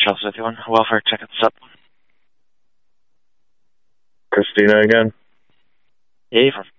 Chelsea with you on welfare tickets up. Christina again. Yeah, for